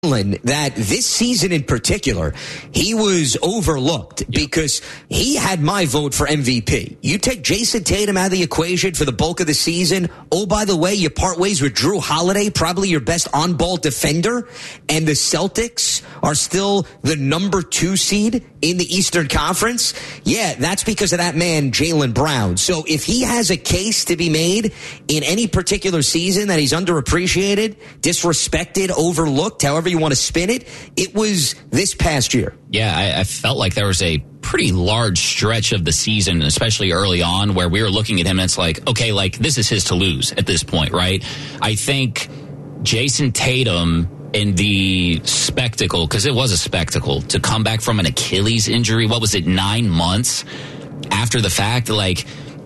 that this season in particular, he was overlooked because he had my vote for MVP. You take Jason Tatum out of the equation for the bulk of the season. Oh, by the way, you part ways with Drew Holiday, probably your best on-ball defender, and the Celtics are still the number 2 seed in the Eastern Conference. Yeah, that's because of that man, Jaylen Brown. So if he has a case to be made in any particular season that he's underappreciated, disrespected, overlooked, however you want to spin it, it was this past year. Yeah, I felt like there was a pretty large stretch of the season, especially early on, where we were looking at him and it's like, okay, like this is his to lose at this point, right? I think Jason Tatum in the spectacle, because it was a spectacle, to come back from an Achilles injury, what was it, 9 months after the fact, like,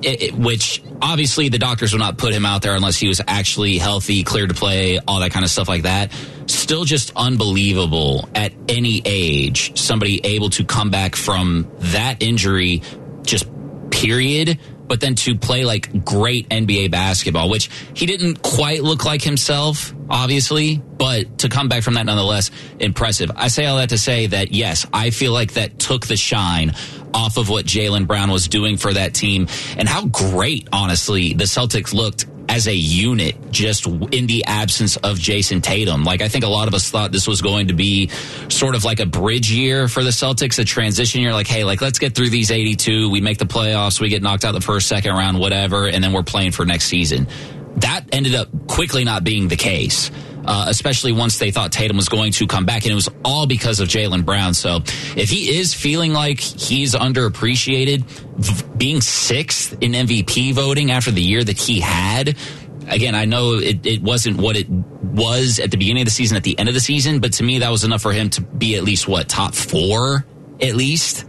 which obviously the doctors would not put him out there unless he was actually healthy, cleared to play, all that kind of stuff like that. Still just unbelievable at any age, somebody able to come back from that injury, just period, but then to play like great NBA basketball, which he didn't quite look like himself, obviously, but to come back from that nonetheless, impressive. I say all that to say that, yes, I feel like that took the shine off of what Jaylen Brown was doing for that team and how great, honestly, the Celtics looked as a unit just in the absence of Jason Tatum. Like, I think a lot of us thought this was going to be sort of like a bridge year for the Celtics, a transition year, like, hey, like, let's get through these 82, we make the playoffs, we get knocked out the first, second round, whatever, and then we're playing for next season. That ended up quickly not being the case. Especially once they thought Tatum was going to come back, and it was all because of Jaylen Brown. So if he is feeling like he's underappreciated, being 6th in MVP voting after the year that he had, again, I know it wasn't what it was at the beginning of the season, at the end of the season, but to me that was enough for him to be at least, top 4 at least?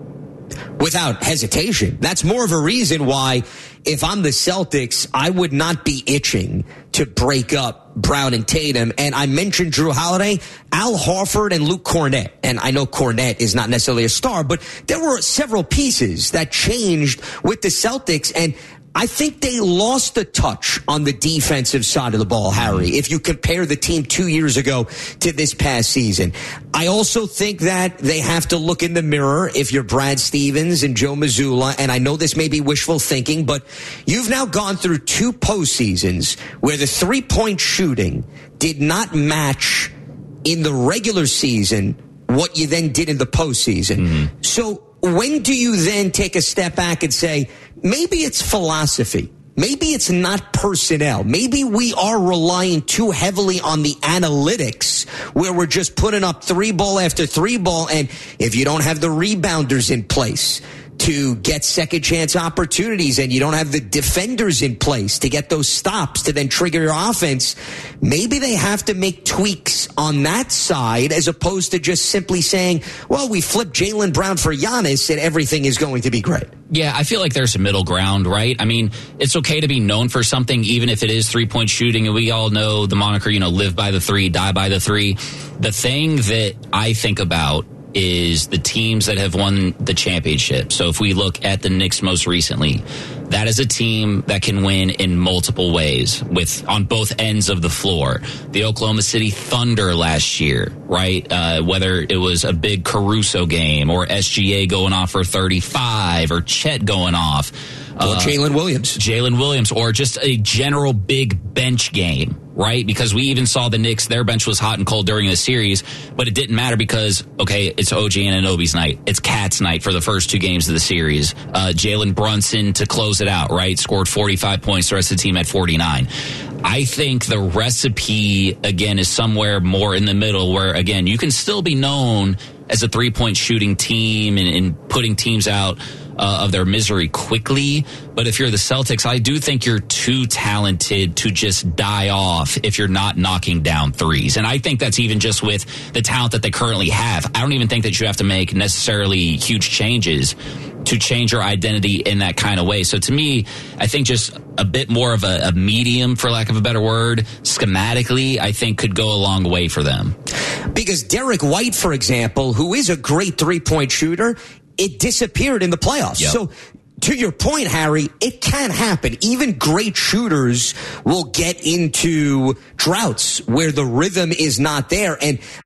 Without hesitation. That's more of a reason why, if I'm the Celtics, I would not be itching to break up Brown and Tatum. And I mentioned Drew Holiday, Al Horford, and Luke Kornet. And I know Kornet is not necessarily a star, but there were several pieces that changed with the Celtics. And I think they lost the touch on the defensive side of the ball, Harry, if you compare the team 2 years ago to this past season. I also think that they have to look in the mirror if you're Brad Stevens and Joe Mazzulla, and I know this may be wishful thinking, but you've now gone through 2 postseasons where the three-point shooting did not match in the regular season what you then did in the postseason. Mm-hmm. So when do you then take a step back and say, maybe it's philosophy, maybe it's not personnel, maybe we are relying too heavily on the analytics where we're just putting up 3-ball after 3-ball, and if you don't have the rebounders in place to get second chance opportunities and you don't have the defenders in place to get those stops to then trigger your offense, maybe they have to make tweaks on that side as opposed to just simply saying, well, we flipped Jaylen Brown for Giannis and everything is going to be great. Yeah, I feel like there's a middle ground, right? I mean, it's okay to be known for something, even if it is three-point shooting, and we all know the moniker, live by the 3, die by the 3. The thing that I think about is the teams that have won the championship. So if we look at the Knicks most recently, that is a team that can win in multiple ways on both ends of the floor. The Oklahoma City Thunder last year, right? Whether it was a big Caruso game or SGA going off for 35 or Chet going off. Or Jalen Williams, or just a general big bench game, right? Because we even saw the Knicks, their bench was hot and cold during the series, but it didn't matter because, okay, it's OG Anunoby's night. It's Cat's night for the first 2 games of the series. Jalen Brunson to close it out, right? Scored 45 points. The rest of the team had 49. I think the recipe, again, is somewhere more in the middle where, again, you can still be known as a three-point shooting team and putting teams out of their misery quickly. But if you're the Celtics, I do think you're too talented to just die off if you're not knocking down threes. And I think that's even just with the talent that they currently have. I don't even think that you have to make necessarily huge changes to change your identity in that kind of way. So to me, I think just a bit more of a medium, for lack of a better word, schematically, I think could go a long way for them. Because Derek White, for example, who is a great three-point shooter, it disappeared in the playoffs. Yep. So to your point, Harry, it can happen. Even great shooters will get into droughts where the rhythm is not there. And